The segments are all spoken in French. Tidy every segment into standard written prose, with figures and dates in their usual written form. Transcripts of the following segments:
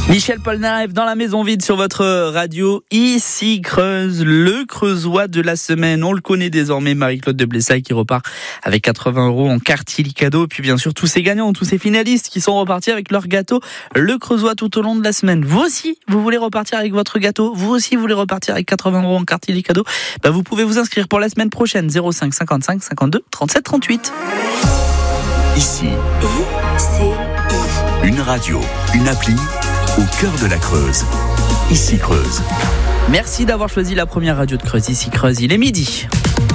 Michel Polnareff dans la maison vide sur votre radio. Ici Creuse, le Creusois de la semaine. On le connaît désormais, Marie-Claude de Blessailles qui repart avec 80 € en carte illicadeau. Et puis bien sûr tous ces gagnants, tous ces finalistes qui sont repartis avec leur gâteau, le Creusois tout au long de la semaine. Vous aussi, vous voulez repartir avec votre gâteau? Vous aussi, vous voulez repartir avec 80 € en carte illicadeau? Vous pouvez vous inscrire pour la semaine prochaine. 05 55 52 37 38. Ici, une radio, une appli au cœur de la Creuse. Ici Creuse. Merci d'avoir choisi la première radio de Creuse. Ici Creuse, il est midi.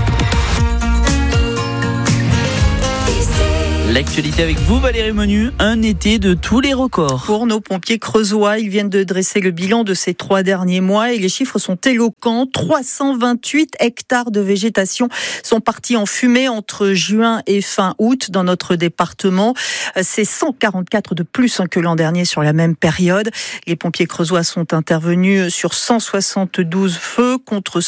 L'actualité avec vous, Valérie Menu, un été de tous les records. Pour nos pompiers creusois, ils viennent de dresser le bilan de ces 3 derniers mois et les chiffres sont éloquents. 328 hectares de végétation sont partis en fumée entre juin et fin août dans notre département. C'est 144 de plus que l'an dernier sur la même période. Les pompiers creusois sont intervenus sur 172 feux contre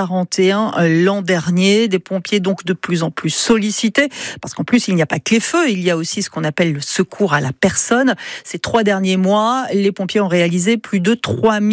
141 l'an dernier. Des pompiers donc de plus en plus sollicités parce qu'en plus il n'y a pas que les feux. Il y a aussi ce qu'on appelle le secours à la personne. Ces 3 derniers mois, les pompiers ont réalisé plus de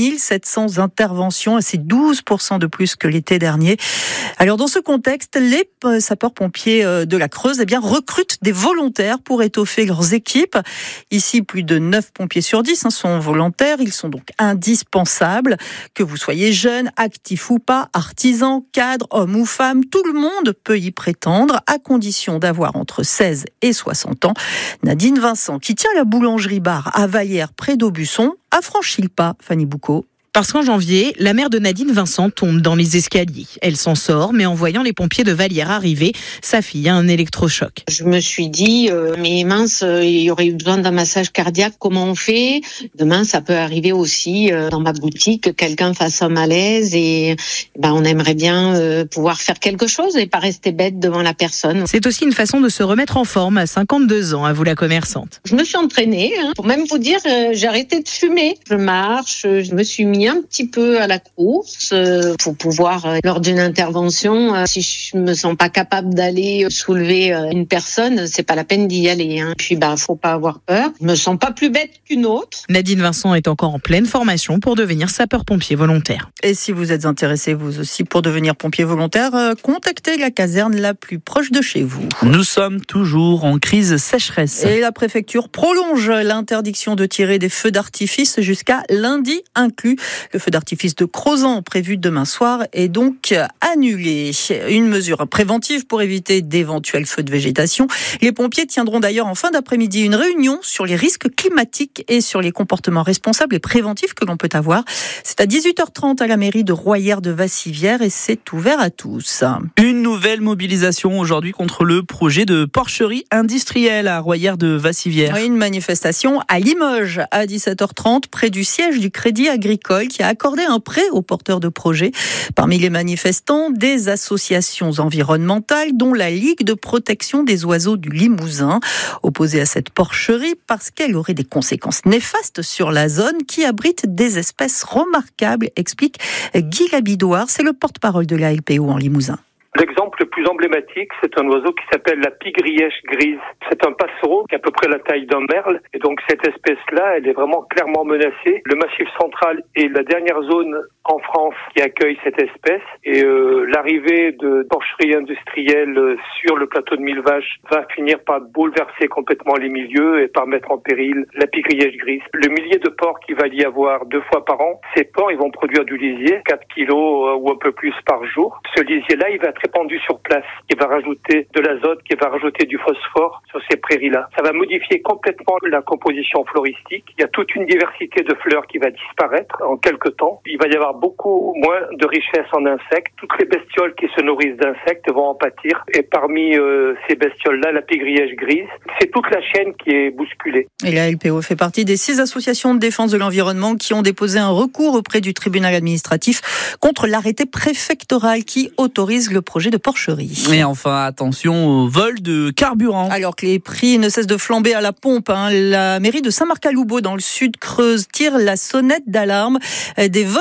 3700 interventions. C'est 12% de plus que l'été dernier. Alors, dans ce contexte, les sapeurs-pompiers de la Creuse, recrutent des volontaires pour étoffer leurs équipes. Ici, plus de 9 pompiers sur 10 sont volontaires. Ils sont donc indispensables. Que vous soyez jeune, actif ou pas, artisan, cadre, homme ou femme, tout le monde peut y prétendre, à condition d'avoir entre 16 et 60 ans. Nadine Vincent, qui tient la boulangerie-bar à Vallières, près d'Aubusson, a franchi le pas. Fanny Boucaud. Parce qu'en janvier, la mère de Nadine Vincent tombe dans les escaliers. Elle s'en sort, mais en voyant les pompiers de Vallières arriver, sa fille a un électrochoc. Je me suis dit, mais mince, il y aurait eu besoin d'un massage cardiaque, comment on fait? Demain, ça peut arriver aussi dans ma boutique, que quelqu'un fasse un malaise et on aimerait bien pouvoir faire quelque chose et pas rester bête devant la personne. C'est aussi une façon de se remettre en forme à 52 ans, avoue la commerçante. Je me suis entraînée, pour même vous dire, j'ai arrêté de fumer. Je marche, je me suis mis un petit peu à la course pour pouvoir, lors d'une intervention, si je me sens pas capable d'aller soulever une personne, c'est pas la peine d'y aller. Puis faut pas avoir peur. Je me sens pas plus bête qu'une autre. Nadine Vincent est encore en pleine formation pour devenir sapeur-pompier volontaire. Et si vous êtes intéressé vous aussi pour devenir pompier volontaire, contactez la caserne la plus proche de chez vous. Nous sommes toujours en crise sécheresse. Et la préfecture prolonge l'interdiction de tirer des feux d'artifice jusqu'à lundi inclus. Le feu d'artifice de Crozant, prévu demain soir, est donc annulé. Une mesure préventive pour éviter d'éventuels feux de végétation. Les pompiers tiendront d'ailleurs en fin d'après-midi une réunion sur les risques climatiques et sur les comportements responsables et préventifs que l'on peut avoir. C'est à 18h30 à la mairie de Royères de Vassivière et c'est ouvert à tous. Une nouvelle mobilisation aujourd'hui contre le projet de porcherie industrielle à Royères de Vassivière. Oui, une manifestation à Limoges à 17h30 près du siège du Crédit Agricole qui a accordé un prêt aux porteurs de projets. Parmi les manifestants, des associations environnementales, dont la Ligue de protection des oiseaux du Limousin, opposée à cette porcherie parce qu'elle aurait des conséquences néfastes sur la zone qui abrite des espèces remarquables, explique Guy Labidoire, c'est le porte-parole de la LPO en Limousin. L'exemple le plus emblématique, c'est un oiseau qui s'appelle la pigrièche grise. C'est un passereau qui a à peu près la taille d'un merle. Et donc cette espèce-là, elle est vraiment clairement menacée. Le Massif central est la dernière zone en France qui accueille cette espèce. Et l'arrivée de porcheries industrielles sur le plateau de Millevaches va finir par bouleverser complètement les milieux et par mettre en péril la pigrièche grise. Le millier de porcs qu'il va y avoir 2 fois par an, ces porcs, ils vont produire du lisier, 4 kilos ou un peu plus par jour. Ce lisier-là, il va être répandu sur place, qui va rajouter de l'azote, qui va rajouter du phosphore sur ces prairies-là. Ça va modifier complètement la composition floristique. Il y a toute une diversité de fleurs qui va disparaître en quelque temps. Il va y avoir beaucoup moins de richesse en insectes. Toutes les bestioles qui se nourrissent d'insectes vont en pâtir. Et parmi ces bestioles-là, la pigrièche grise, c'est toute la chaîne qui est bousculée. Et la LPO fait partie des 6 associations de défense de l'environnement qui ont déposé un recours auprès du tribunal administratif contre l'arrêté préfectoral qui autorise le projet de porcherie. Et enfin, attention au vol de carburant. Alors que les prix ne cessent de flamber à la pompe, la mairie de Saint-Marc-à-Loubaud dans le sud Creuse tire la sonnette d'alarme. Des vols de carburant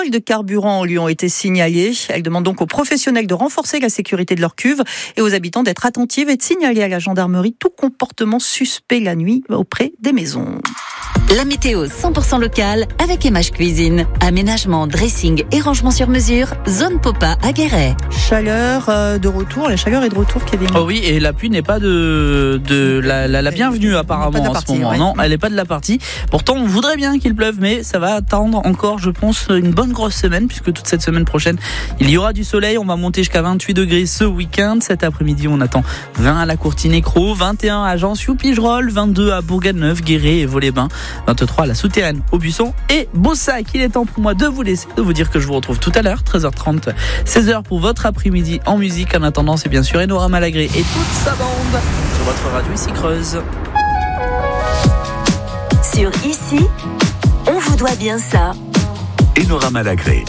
carburant lui ont été signalés. Elle demande donc aux professionnels de renforcer la sécurité de leur cuve et aux habitants d'être attentifs et de signaler à la gendarmerie tout comportement suspect la nuit auprès des maisons. La météo 100% locale avec MH Cuisine. Aménagement, dressing et rangement sur mesure. Zone Popa à Guéret. Chaleur de retour. La chaleur est de retour, Kevin. Oh oui, et la pluie n'est pas de la bienvenue apparemment en ce moment. Ouais. Non, elle n'est pas de la partie. Pourtant, on voudrait bien qu'il pleuve, mais ça va attendre encore, je pense, une bonne grosse semaine, puisque toute cette semaine prochaine, il y aura du soleil. On va monter jusqu'à 28 degrés ce week-end. Cet après-midi, on attend 20 à la Courtine-Écrou, 21 à Jansiou-Pigerolles, 22 à Bourg-Neuve, Guéret et Vaux-les-Bains, 23 à la Souterraine, Aubusson et Beaussac. Il est temps pour moi de vous laisser, de vous dire que je vous retrouve tout à l'heure, 13h30, 16h pour votre après-midi en musique. En attendant, c'est bien sûr Enora Malagré et toute sa bande sur votre radio ici Creuse. Sur Ici, on vous doit bien ça. Enora Malagré.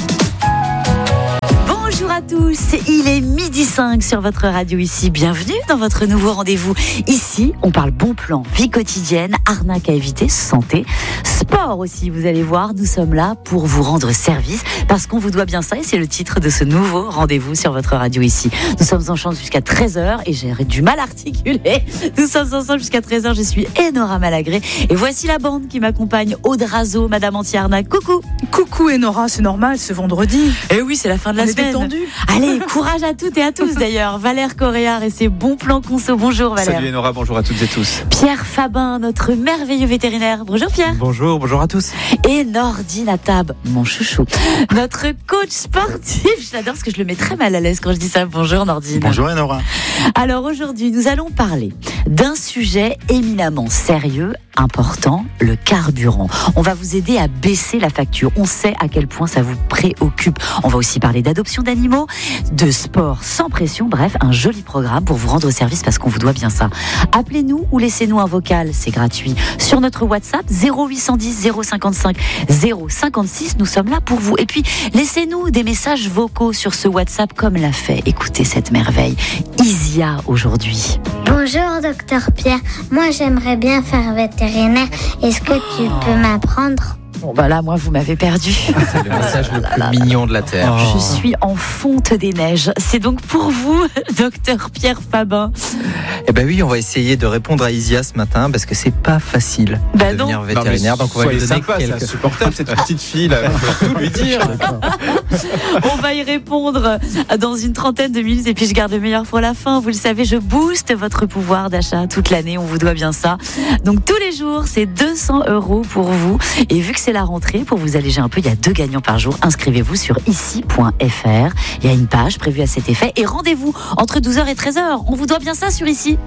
Bonjour à tous, il est 12h05 sur votre radio Ici. Bienvenue dans votre nouveau rendez-vous. Ici, on parle bon plan, vie quotidienne, arnaque à éviter, santé, sport aussi. Vous allez voir, nous sommes là pour vous rendre service parce qu'on vous doit bien ça et c'est le titre de ce nouveau rendez-vous sur votre radio Ici. Nous sommes ensemble jusqu'à 13h et j'ai du mal à articuler. Nous sommes ensemble jusqu'à 13h, je suis Enora Malagré et voici la bande qui m'accompagne. Aude Razo, Madame Anti-Arnaque, coucou. Coucou Enora, c'est normal, c'est vendredi. Et oui, c'est la fin de la semaine. Allez, courage à toutes et à tous d'ailleurs. Valère Coréard et ses bons plans conso. Bonjour Valère. Salut Enora, bonjour à toutes et tous. Pierre Fabin, notre merveilleux vétérinaire. Bonjour Pierre. Bonjour à tous. Et Nordine Atab, mon chouchou, notre coach sportif. Je l'adore parce que je le mets très mal à l'aise quand je dis ça. Bonjour Nordine. Bonjour Enora. Alors aujourd'hui, nous allons parler d'un sujet éminemment sérieux, important, le carburant. On va vous aider à baisser la facture. On sait à quel point ça vous préoccupe. On va aussi parler d'adoption d'animaux, de sport sans pression, bref, un joli programme pour vous rendre service parce qu'on vous doit bien ça. Appelez-nous ou laissez-nous un vocal, c'est gratuit. Sur notre WhatsApp 0810 055 056, nous sommes là pour vous. Et puis, laissez-nous des messages vocaux sur ce WhatsApp comme l'a fait, écoutez cette merveille, Isia aujourd'hui. Bonjour docteur Pierre, moi j'aimerais bien faire vétérinaire, est-ce que tu peux m'apprendre ? Bon bah là, moi vous m'avez perdu. C'est le message le plus mignon de la Terre. Je suis en fonte des neiges. C'est donc pour vous, docteur Pierre Fabin. Eh ben oui, on va essayer de répondre à Isia ce matin parce que c'est pas facile de devenir vétérinaire. Donc on va lui donner quelques... C'est insupportable cette petite fille là, il faut tout lui dire. On va y répondre dans une trentaine de minutes et puis je garde le meilleur pour la fin. Vous le savez, je booste votre pouvoir d'achat toute l'année. On vous doit bien ça. Donc tous les jours, c'est 200 € pour vous. Et vu que c'est la rentrée, pour vous alléger un peu, il y a 2 gagnants par jour. Inscrivez-vous sur ici.fr. Il y a une page prévue à cet effet. Et rendez-vous entre 12h et 13h. On vous doit bien ça sur Ici.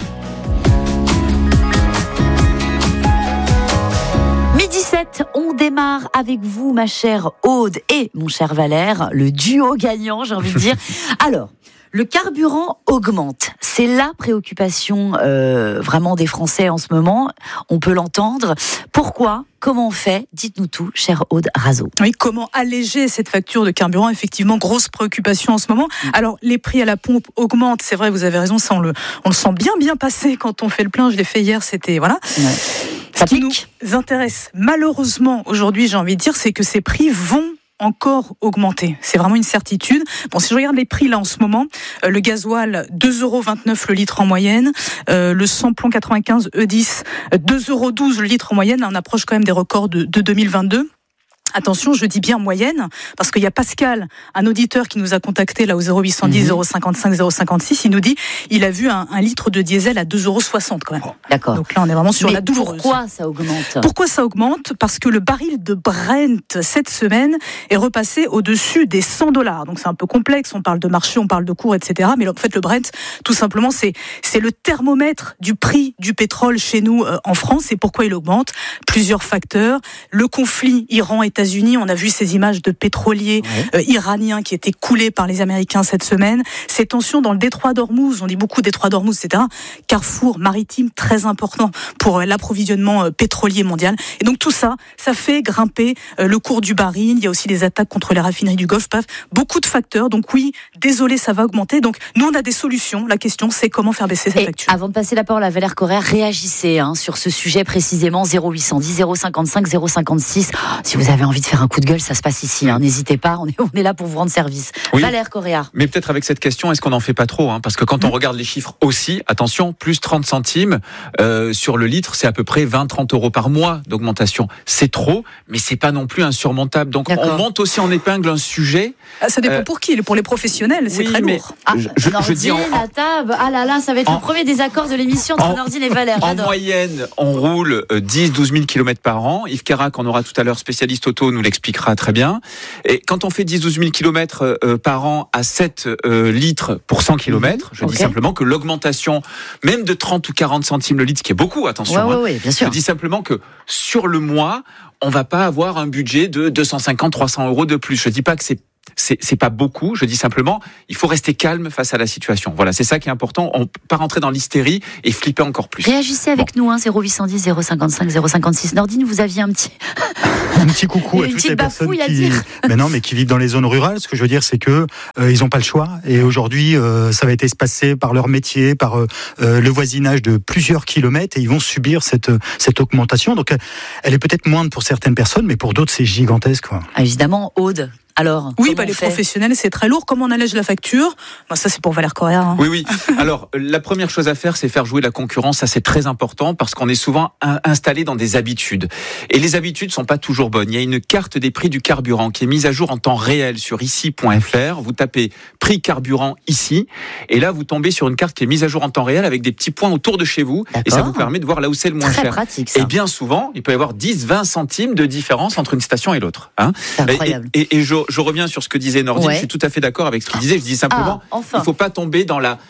12h17, on démarre avec vous, ma chère Aude et mon cher Valère, le duo gagnant, j'ai envie de dire. Alors, le carburant augmente. C'est la préoccupation vraiment des Français en ce moment. On peut l'entendre. Pourquoi ? Comment on fait ? Dites-nous tout, chère Aude Razo. Oui, comment alléger cette facture de carburant ? Effectivement, grosse préoccupation en ce moment. Alors, les prix à la pompe augmentent. C'est vrai, vous avez raison, ça on le sent bien passer quand on fait le plein. Je l'ai fait hier, c'était... voilà. Ouais. Ce qui nous intéresse malheureusement aujourd'hui, j'ai envie de dire, c'est que ces prix vont encore augmenter. C'est vraiment une certitude. Bon, si je regarde les prix là en ce moment, le gasoil 2,29 € le litre en moyenne, le samplon 95 E10 2,12 € le litre en moyenne. On approche quand même des records de 2022. Attention, je dis bien moyenne, parce qu'il y a Pascal, un auditeur qui nous a contacté là au 0810 055 056, il nous dit il a vu un litre de diesel à 2,60 € quand même. D'accord. Donc là, on est vraiment sur Mais la douloureuse. Pourquoi ça augmente ? Pourquoi ça augmente ? Parce que le baril de Brent, cette semaine, est repassé au-dessus des 100 $. Donc c'est un peu complexe, on parle de marché, on parle de cours, etc. Mais en fait, le Brent, tout simplement, c'est le thermomètre du prix du pétrole chez nous en France. Et pourquoi il augmente ? Plusieurs facteurs. Le conflit Iran-États-Unis, on a vu ces images de pétroliers iraniens qui étaient coulés par les Américains cette semaine. Ces tensions dans le détroit d'Ormuz, on dit beaucoup détroit d'Ormuz, etc. Carrefour maritime très important pour l'approvisionnement pétrolier mondial. Et donc tout ça, ça fait grimper le cours du baril. Il y a aussi des attaques contre les raffineries du Golfe. Bref, beaucoup de facteurs. Donc oui, désolé, ça va augmenter. Donc nous, on a des solutions. La question, c'est comment faire baisser cette facture. Avant de passer la parole à Valère Coréard, réagissez sur ce sujet précisément. 0810 055 056. Si vous avez envie de faire un coup de gueule, ça se passe ici. N'hésitez pas, on est là pour vous rendre service. Oui. Valère Coréard. Mais peut-être avec cette question, est-ce qu'on n'en fait pas trop, parce que quand on regarde les chiffres aussi, attention, plus 30 centimes sur le litre, c'est à peu près 20-30 euros par mois d'augmentation. C'est trop, mais c'est pas non plus insurmontable. Donc on monte aussi en épingle un sujet. Ça dépend pour qui. Pour les professionnels, c'est très lourd. Je dis la table. Ah là là, ça va être le premier désaccord de l'émission entre Nordine et Valère. En moyenne, on roule 10-12 000 km par an. Yves Carac, on aura tout à l'heure, spécialiste auto, nous l'expliquera très bien. Et quand on fait 10-12 000 km par an à 7 litres pour 100 km, je dis simplement que l'augmentation, même de 30 ou 40 centimes le litre, ce qui est beaucoup, attention, bien sûr. Je dis simplement que sur le mois, on va pas avoir un budget de 250-300 euros de plus. Je dis pas que c'est pas beaucoup, je dis simplement, il faut rester calme face à la situation. Voilà, c'est ça qui est important. On ne peut pas rentrer dans l'hystérie et flipper encore plus. Réagissez avec nous, 0810 055 056. Nordine, vous aviez un petit coucou à toutes les personnes qui vivent dans les zones rurales. Ce que je veux dire, c'est que ils n'ont pas le choix. Et aujourd'hui, ça va être espacé par leur métier, par le voisinage de plusieurs kilomètres, et ils vont subir cette augmentation. Donc, elle est peut-être moindre pour certaines personnes, mais pour d'autres, c'est gigantesque. Évidemment, Aude. Alors, oui, les professionnels, c'est très lourd. Comment on allège la facture ? Ça, c'est pour Valère Coréard. Oui. Alors, la première chose à faire, c'est faire jouer la concurrence. Ça, c'est très important parce qu'on est souvent installé dans des habitudes. Et les habitudes sont pas toujours bonnes. Il y a une carte des prix du carburant qui est mise à jour en temps réel sur ici.fr. Vous tapez prix carburant ici. Et là, vous tombez sur une carte qui est mise à jour en temps réel avec des petits points autour de chez vous. D'accord. Et ça vous permet de voir là où c'est le moins cher. Pratique, ça. Et bien souvent, il peut y avoir 10-20 centimes de différence entre une station et l'autre. C'est incroyable. Et je reviens sur ce que disait Nordine. Je suis tout à fait d'accord avec ce qu'il disait. Je dis simplement, il ne faut pas tomber dans la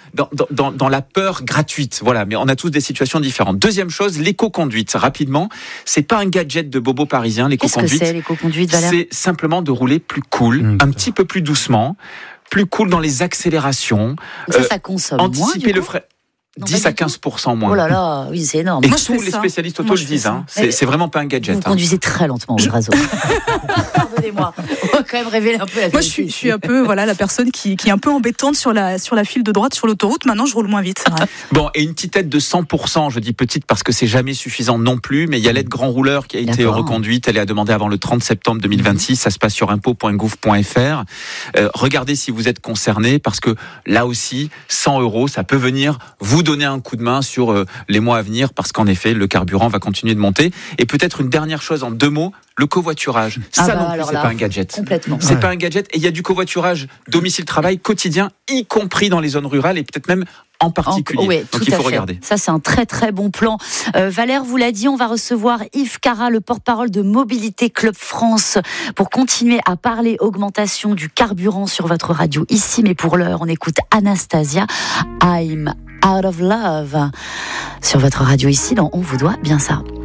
peur gratuite. Voilà, mais on a tous des situations différentes. Deuxième chose, l'éco-conduite. Rapidement, c'est pas un gadget de bobo parisien. L'éco-conduite, qu'est-ce que c'est, l'éco-conduite, Valère ? C'est simplement de rouler plus cool, un petit peu plus doucement, plus cool dans les accélérations. Ça consomme anticiper moins, le frais. 10 à 15% moins. Oh là là, oui, c'est énorme. Et tous les spécialistes auto le disent. C'est vraiment pas un gadget. Vous conduisez très lentement, votre réseau. Pardonnez-moi. On va quand même révéler un peu la vérité. Moi, je suis un peu la personne qui est un peu embêtante sur la file de droite sur l'autoroute. Maintenant, je roule moins vite. C'est vrai. Bon, et une petite aide de 100%. Je dis petite parce que c'est jamais suffisant non plus. Mais il y a l'aide grand rouleur qui a été reconduite. Elle est à demander avant le 30 septembre 2026. Ça se passe sur impôt.gouv.fr. Regardez si vous êtes concerné parce que là aussi, 100 €, ça peut venir vous donner un coup de main sur les mois à venir parce qu'en effet, le carburant va continuer de monter. Et peut-être une dernière chose en 2 mots, le covoiturage. Ça non plus, c'est pas un gadget. Complètement. C'est pas un gadget. Et il y a du covoiturage domicile-travail quotidien, y compris dans les zones rurales et peut-être même en particulier. Donc il faut regarder. Ça, c'est un très très bon plan. Valère vous l'a dit, on va recevoir Yves Cara, le porte-parole de Mobilité Club France, pour continuer à parler augmentation du carburant sur votre radio ici. Mais pour l'heure, on écoute Anastasia, I'm Out of Love, sur votre radio ici dans On vous doit bien ça.